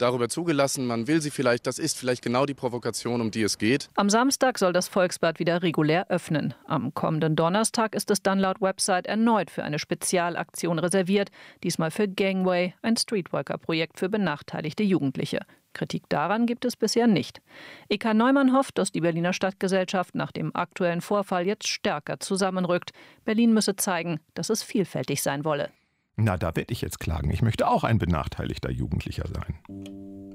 darüber zugelassen, man will sie vielleicht, das ist vielleicht genau die Provokation, um die es geht. Am Samstag soll das Volksblatt wieder regulär öffnen. Am kommenden Donnerstag ist es dann laut Website erneut für eine Spezialaktion reserviert, diesmal für Gangway, ein Streetworker-Projekt für benachteiligte Jugendliche. Kritik daran gibt es bisher nicht. Eka Neumann hofft, dass die Berliner Stadtgesellschaft nach dem aktuellen Vorfall jetzt stärker zusammenrückt. Berlin müsse zeigen, dass es vielfältig sein wolle. Na, da werde ich jetzt klagen. Ich möchte auch ein benachteiligter Jugendlicher sein.